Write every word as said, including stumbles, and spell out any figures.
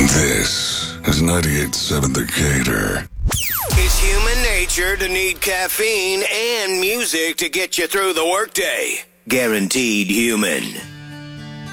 This is ninety-eight point seven The Gator. It's human nature to need caffeine and music to get you through the workday. Guaranteed human.